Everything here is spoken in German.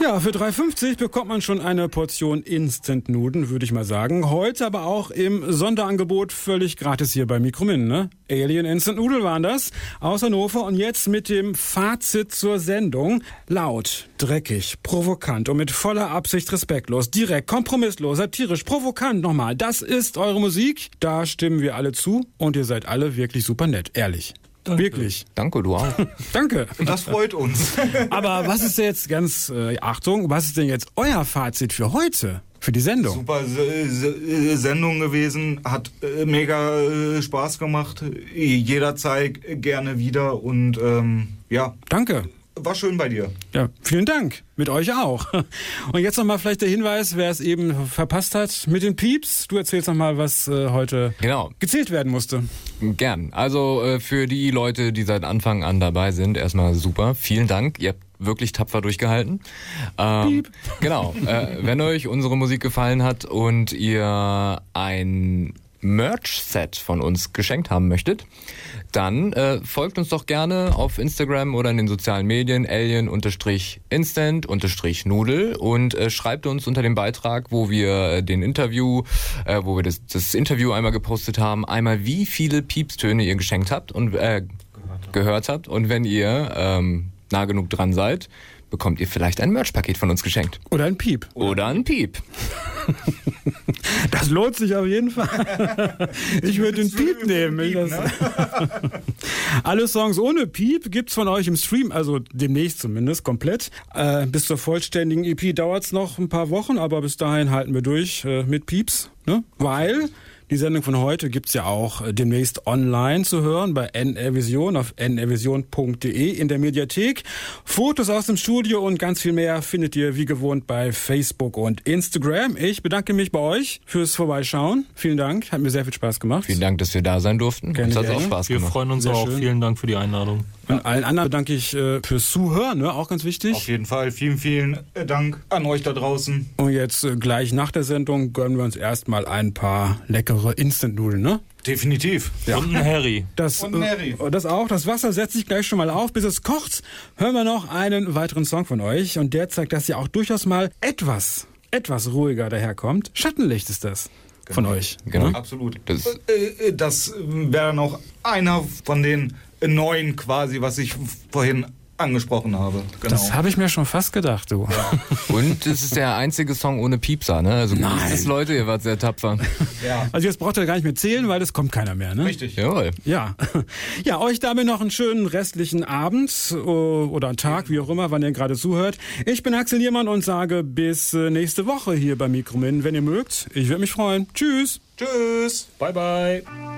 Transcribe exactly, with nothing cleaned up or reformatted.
Ja, für drei fünfzig bekommt man schon eine Portion Instant-Nudeln, würde ich mal sagen. Heute aber auch im Sonderangebot völlig gratis hier bei Mikromin, ne? Alien Instant Nudel waren das, aus Hannover. Und jetzt mit dem Fazit zur Sendung. Laut, dreckig, provokant und mit voller Absicht respektlos, direkt, kompromisslos, satirisch, provokant nochmal. Das ist eure Musik. Da stimmen wir alle zu. Und ihr seid alle wirklich super nett, ehrlich. Danke. Wirklich. Danke, du auch. Danke. Das freut uns. Aber was ist denn jetzt ganz, äh, Achtung, was ist denn jetzt euer Fazit für heute, für die Sendung? Super S- S- Sendung gewesen, hat äh, mega äh, Spaß gemacht, jederzeit gerne wieder und ähm, ja. Danke. War schön bei dir. Ja, vielen Dank. Mit euch auch. Und jetzt nochmal vielleicht der Hinweis, wer es eben verpasst hat, mit den Pieps. Du erzählst nochmal, was äh, heute genau. gezählt werden musste. Gern. Also äh, für die Leute, die seit Anfang an dabei sind, erstmal super. Vielen Dank. Ihr habt wirklich tapfer durchgehalten. Ähm, Piep. Genau. Äh, wenn euch unsere Musik gefallen hat und ihr ein Merch-Set von uns geschenkt haben möchtet, dann äh, folgt uns doch gerne auf Instagram oder in den sozialen Medien alien-instant-nudel und äh, schreibt uns unter dem Beitrag, wo wir äh, den Interview, äh, wo wir das, das Interview einmal gepostet haben, einmal wie viele Piepstöne ihr geschenkt habt und äh, gehört, gehört habt. Und wenn ihr ähm, nah genug dran seid, bekommt ihr vielleicht ein Merch-Paket von uns geschenkt. Oder ein Piep. Oder ein Piep. Das lohnt sich auf jeden Fall. Ich würde den Piep nehmen. Piep, das ne? Alle Songs ohne Piep gibt's von euch im Stream, also demnächst zumindest, komplett. Äh, bis zur vollständigen E P dauert's noch ein paar Wochen, aber bis dahin halten wir durch äh, mit Pieps, ne? Weil die Sendung von heute gibt's ja auch äh, demnächst online zu hören bei N R Vision auf n r vision punkt d e in der Mediathek. Fotos aus dem Studio und ganz viel mehr findet ihr wie gewohnt bei Facebook und Instagram. Ich bedanke mich bei euch fürs Vorbeischauen. Vielen Dank, hat mir sehr viel Spaß gemacht. Vielen Dank, dass wir da sein durften. Gerne, Uns hat's gerne. auch Spaß Wir gemacht. freuen uns Sehr auch. schön. Vielen Dank für die Einladung. Und allen anderen bedanke ich äh, fürs Zuhören, ne? Auch ganz wichtig. Auf jeden Fall. Vielen, vielen Dank an euch da draußen. Und jetzt äh, gleich nach der Sendung gönnen wir uns erstmal ein paar leckere Instant-Nudeln, ne? Definitiv. Ja. Und ein Harry. Das, Und Mary. äh, das auch. Das Wasser setzt sich gleich schon mal auf, bis es kocht. Hören wir noch einen weiteren Song von euch. Und der zeigt, dass ihr auch durchaus mal etwas, etwas ruhiger daherkommt. Schattenlicht ist das von euch. Genau. Ne? Absolut. Das- Äh, äh, Das wäre noch einer von den neuen quasi, was ich vorhin angesprochen habe. Genau. Das habe ich mir schon fast gedacht, du. Und es ist der einzige Song ohne Piepser, ne? Also Nein. das Leute, ihr wart sehr tapfer. ja. Also jetzt braucht ihr gar nicht mehr zählen, weil es kommt keiner mehr, ne? Richtig. Jawohl. Ja. Ja, euch damit noch einen schönen restlichen Abend äh, oder einen Tag, wie auch immer, wann ihr gerade zuhört. Ich bin Axel Niermann und sage bis äh, nächste Woche hier bei Mikromin, wenn ihr mögt. Ich würde mich freuen. Tschüss. Tschüss. Bye, bye.